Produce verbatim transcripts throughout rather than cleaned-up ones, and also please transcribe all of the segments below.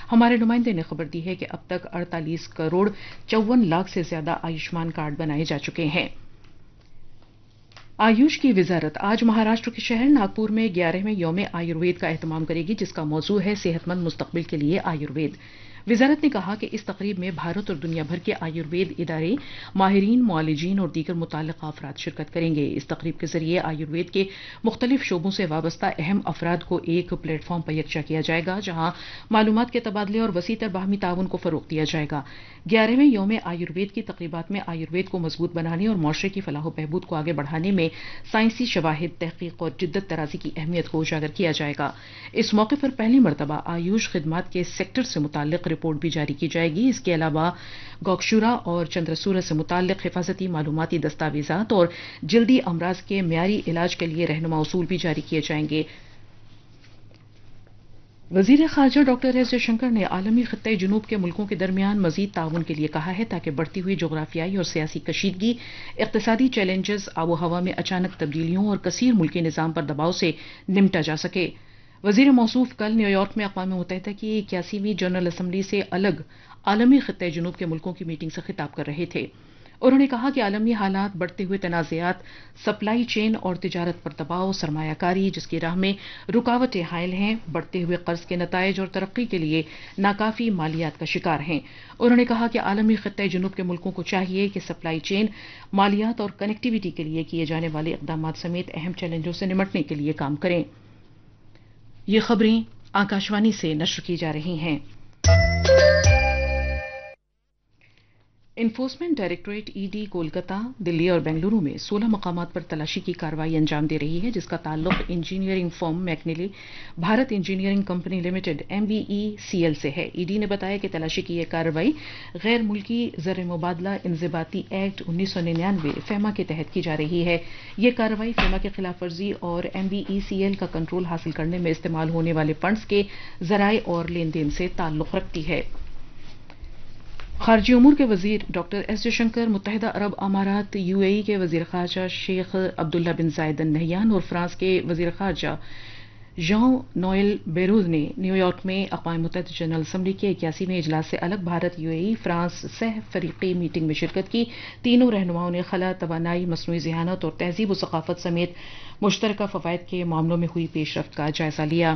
ہمارے نمائندے نے خبر دی ہے کہ اب تک اڑتالیس کروڑ چون لاکھ سے زیادہ آیوشمان کارڈ بنائے جا چکے ہیں۔ آیوش کی وزارت آج مہاراشٹر کے شہر ناگپور میں گیارہویں یوم آیوروید کا اہتمام کرے گی، جس کا موضوع ہے صحت مند مستقبل کے لیے آیوروید۔ وزارت نے کہا کہ اس تقریب میں بھارت اور دنیا بھر کے آیوروید ادارے، ماہرین، معالجین اور دیگر متعلقہ افراد شرکت کریں گے۔ اس تقریب کے ذریعے آیوروید کے مختلف شعبوں سے وابستہ اہم افراد کو ایک پلیٹ فارم پر یکجا کیا جائے گا، جہاں معلومات کے تبادلے اور وسیع تر باہمی تعاون کو فروغ دیا جائے گا۔ گیارہویں یوم آیوروید کی تقریبات میں آیوروید کو مضبوط بنانے اور معاشرے کی فلاح و بہبود کو آگے بڑھانے میں سائنسی شواہد، تحقیق اور جدت طرازی کی اہمیت کو اجاگر کیا جائے گا۔ اس موقع پر پہلی مرتبہ آیوش خدمات کے سیکٹر سے متعلق رپورٹ بھی جاری کی جائے گی۔ اس کے علاوہ گوکشورا اور چندرسورہ سے متعلق حفاظتی معلوماتی دستاویزات اور جلدی امراض کے معیاری علاج کے لیے رہنما اصول بھی جاری کیے جائیں گے۔ وزیر خارجہ ڈاکٹر ایس جے شنکر نے عالمی خطۂ جنوب کے ملکوں کے درمیان مزید تعاون کے لیے کہا ہے تاکہ بڑھتی ہوئی جغرافیائی اور سیاسی کشیدگی، اقتصادی چیلنجز، آب و ہوا میں اچانک تبدیلیوں اور کثیر ملکی نظام پر دباؤ سے نمٹا جا سکے۔ وزیر موصوف کل نیو یارک میں اقوام متحدہ کی اکیاسویں جنرل اسمبلی سے الگ عالمی خطۂ جنوب کے ملکوں کی میٹنگ سے خطاب کر رہے تھے۔ انہوں نے کہا کہ عالمی حالات، بڑھتے ہوئے تنازعات، سپلائی چین اور تجارت پر دباؤ، سرمایہ کاری جس کی راہ میں رکاوٹیں حائل ہیں، بڑھتے ہوئے قرض کے نتائج اور ترقی کے لیے ناکافی مالیات کا شکار ہیں۔ انہوں نے کہا کہ عالمی خطۂ جنوب کے ملکوں کو چاہیے کہ سپلائی چین، مالیات اور کنیکٹیویٹی کے لیے کیے جانے والے اقدامات سمیت اہم چیلنجوں سے نمٹنے کے لیے کام کریں۔ یہ خبریں آکاشوانی سے نشر کی جا رہی ہیں۔ Enforcement directorate E D Kolkata, دلی اور بنگلورو میں سولہ مقامات پر تلاشی کی کارروائی انجام دے رہی ہے، جس کا تعلق انجینئرنگ فرم میکنیلی Bharat engineering company limited M B ای سی ایل سے ہے۔ ای ڈی نے بتایا کہ تلاشی کی یہ کارروائی غیر ملکی زر مبادلہ انضباطی ایکٹ انیس سو ننانوے فیما کے تحت کی جا رہی ہے۔ یہ کارروائی فیما کی خلاف ورزی اور ایم بی ای سی ایل کا کنٹرول حاصل کرنے میں استعمال ہونے والے فنڈز کے ذرائع اور لین دین سے تعلق رکھتی ہے۔ خارجہ امور کے وزیر ڈاکٹر ایس جے شنکر، متحدہ عرب امارات یو اے ای کے وزیر خارجہ شیخ عبداللہ بن زائد ال نہیان اور فرانس کے وزیر خارجہ ژان نوئل بیروز نے نیو یارک میں اقوام متحدہ جنرل اسمبلی کے اکیاسویں اجلاس سے الگ Bharat you a E France سہ فریقی میٹنگ میں شرکت کی۔ تینوں رہنماؤں نے خلا، توانائی، مصنوعی ذہانت اور تہذیب و ثقافت سمیت مشترکہ فوائد کے معاملوں میں ہوئی پیش رفت کا جائزہ لیا۔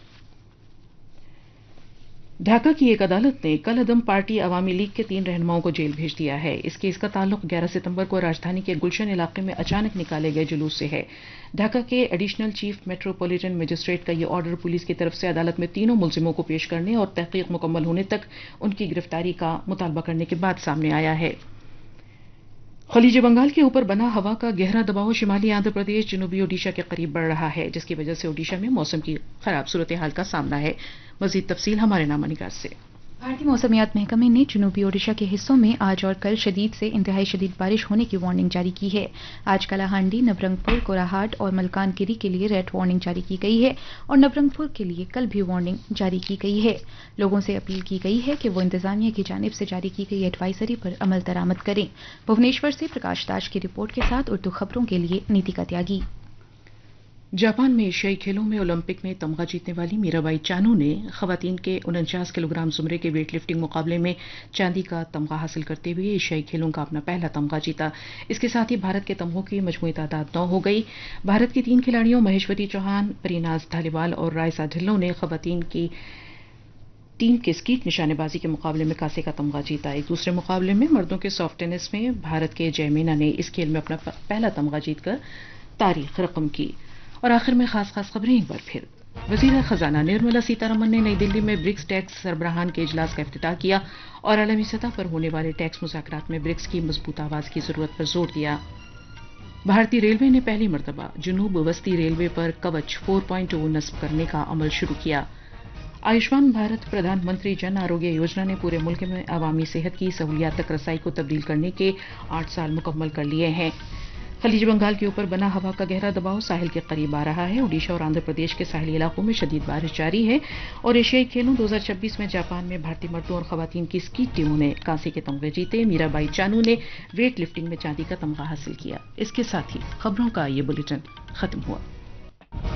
ڈھاکہ کی ایک عدالت نے کل عدم پارٹی عوامی لیگ کے تین رہنماؤں کو جیل بھیج دیا ہے۔ اس کیس کا تعلق گیارہ ستمبر کو راجدھانی کے گلشن علاقے میں اچانک نکالے گئے جلوس سے ہے۔ ڈھاکہ کے ایڈیشنل چیف میٹروپولیٹن مجسٹریٹ کا یہ آرڈر پولیس کی طرف سے عدالت میں تینوں ملزموں کو پیش کرنے اور تحقیق مکمل ہونے تک ان کی گرفتاری کا مطالبہ کرنے کے بعد سامنے آیا ہے۔ خلیج بنگال کے اوپر بنا ہوا کا گہرا دباؤ شمالی آندھرا پردیش، جنوبی اوڈیشہ کے قریب بڑھ رہا ہے، جس کی وجہ سے اوڈیشہ میں موسم کی خراب صورتحال کا سامنا ہے۔ مزید تفصیل ہمارے نامہ نگار سے۔ بھارتی موسمیات محکمے نے جنوبی اوڈیشہ کے حصوں میں آج اور کل شدید سے انتہائی شدید بارش ہونے کی وارننگ جاری کی ہے۔ آج کلاہانڈی، نبرنگ پور، کوراہاٹ اور ملکان گیری کے لیے ریڈ وارننگ جاری کی گئی ہے اور نبرنگ پور کے لیے کل بھی وارننگ جاری کی گئی ہے۔ لوگوں سے اپیل کی گئی ہے کہ وہ انتظامیہ کی جانب سے جاری کی گئی ایڈوائزری پر عمل درآمد کریں۔ بھونیشور سے پرکاش داش کی رپورٹ کے ساتھ اردو خبروں کے لیے نیتیکا تیاگی۔ جاپان میں ایشیائی کھیلوں میں اولمپک میں تمغہ جیتنے والی میرا بائی چانو نے خواتین کے انچاس کلو گرام زمرے کے ویٹ لفٹنگ مقابلے میں چاندی کا تمغہ حاصل کرتے ہوئے ایشیائی کھیلوں کا اپنا پہلا تمغہ جیتا۔ اس کے ساتھ ہی بھارت کے تمغوں کی مجموعی تعداد نو ہو گئی۔ بھارت کی تین کھلاڑیوں مہیشوری چوہان، پریناز دھالیوال اور رائسا ڈھلو نے خواتین کی ٹیم کے اسکیٹ نشانے بازی کے مقابلے میں کانسے کا تمغہ جیتا۔ ایک دوسرے مقابلے میں مردوں کے سافٹ ٹینس میں بھارت کے جے مینا نے اس کھیل میں اپنا پہلا تمغہ جیت کر تاریخ رقم کی۔ اور آخر میں خاص خاص خبریں ایک بار پھر۔ وزیر خزانہ نرملا سیتارمن نے نئی دلی میں برکس ٹیکس سربراہان کے اجلاس کا افتتاح کیا اور عالمی سطح پر ہونے والے ٹیکس مذاکرات میں برکس کی مضبوط آواز کی ضرورت پر زور دیا۔ بھارتی ریلوے نے پہلی مرتبہ جنوب وسطی ریلوے پر کوچ چار پوائنٹ صفر نصب کرنے کا عمل شروع کیا۔ آیوشمان بھارت پردھان منتری جن آروگیہ یوجنا نے پورے ملک میں عوامی صحت کی سہولیات تک رسائی کو تبدیل کرنے کے آٹھ سال مکمل کر لیے ہیں۔ خلیج بنگال کے اوپر بنا ہوا کا گہرا دباؤ ساحل کے قریب آ رہا ہے۔ اوڈیشہ اور آندھرا پردیش کے ساحلی علاقوں میں شدید بارش جاری ہے اور ایشیائی کھیلوں دو ہزار چھبیس میں جاپان میں بھارتی مردوں اور خواتین کی اسکیٹ ٹیموں نے کانسے کے تمغے جیتے۔ میرا بائی چانو نے ویٹ لفٹنگ میں چاندی کا تمغہ حاصل کیا۔ اس کے ساتھ ہی خبروں کا یہ بلیٹن ختم ہوا۔